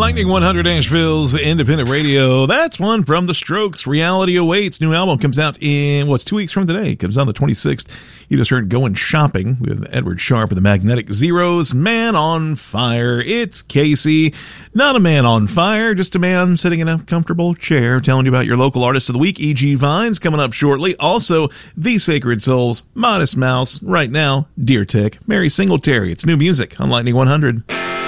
Lightning 100 Asheville's independent radio. That's one from The Strokes. Reality Awaits. New album comes out in, 2 weeks from today. It comes out on the 26th. You just heard Going Shopping with Edward Sharpe of the Magnetic Zeros. Man on Fire. It's Casey. Not a man on fire, just a man sitting in a comfortable chair telling you about your local artist of the week. E.G. Vines coming up shortly. Also, The Sacred Souls, Modest Mouse. Right now, Deer Tick, Mary Singletary. It's new music on Lightning 100.